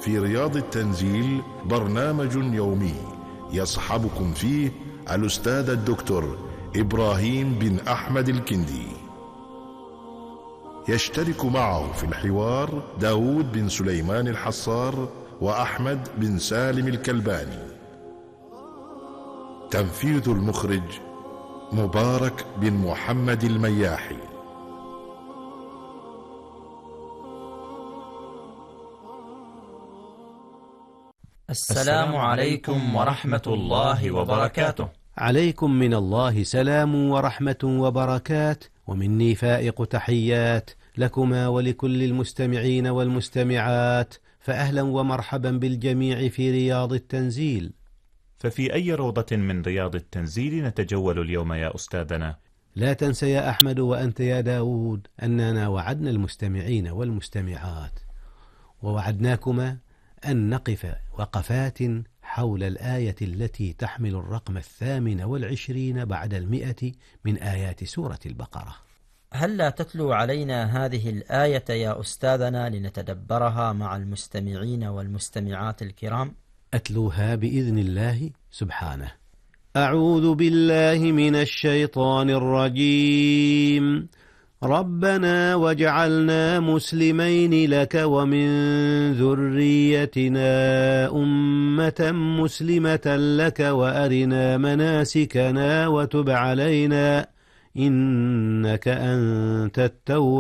في رياض التنزيل برنامج يومي يصحبكم فيه الأستاذ الدكتور إبراهيم بن أحمد الكندي. يشترك معه في الحوار داود بن سليمان الحصار وأحمد بن سالم الكلباني. تنفيذ المخرج مبارك بن محمد المياحي. السلام عليكم ورحمة الله وبركاته. عليكم من الله سلام ورحمة وبركات، ومني فائق تحيات لكما ولكل المستمعين والمستمعات، فأهلا ومرحبا بالجميع في رياض التنزيل. ففي أي روضة من رياض التنزيل نتجول اليوم يا أستاذنا؟ لا تنسى يا أحمد وأنت يا داود أننا وعدنا المستمعين والمستمعات ووعدناكما أن نقف وقفات حول الآية التي تحمل الرقم 28 بعد 100 من آيات سورة البقرة. هل لا تتلو علينا هذه الآية يا أستاذنا لنتدبرها مع المستمعين والمستمعات الكرام؟ أتلوها بإذن الله سبحانه. أعوذ بالله من الشيطان الرجيم. ربنا واجعلنا مسلمين لك ومن ذريتنا أمة مسلمة لك وأرنا مناسكنا وتب علينا إنك أنت التواب